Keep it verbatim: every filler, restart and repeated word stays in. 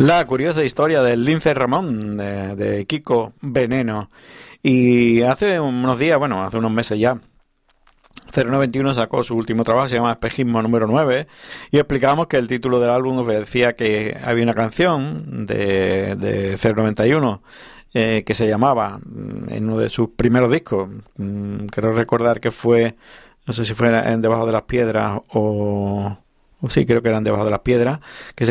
La curiosa historia del Lince Ramón, de, de Kiko Veneno. Y hace unos días, bueno, hace unos meses ya, cero nueve uno sacó su último trabajo, se llama Espejismo número nueve, y explicábamos que el título del álbum decía que había una canción de, de cero noventa y uno eh, que se llamaba, en uno de sus primeros discos, creo recordar que fue, no sé si fue en Debajo de las Piedras o... o sí, creo que eran Debajo de las Piedras, que se